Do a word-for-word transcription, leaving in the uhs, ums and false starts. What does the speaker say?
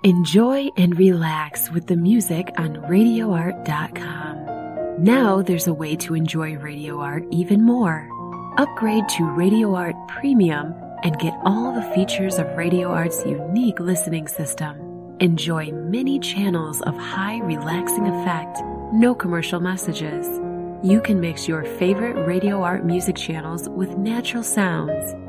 Enjoy and relax with the music on radio art dot com. Now there's a way to enjoy Radio Art even more. Upgrade to Radio Art Premium and get all the features of Radio Art's unique listening system. Enjoy many channels of high relaxing effect, no commercial messages. You can mix your favorite Radio Art music channels with natural sounds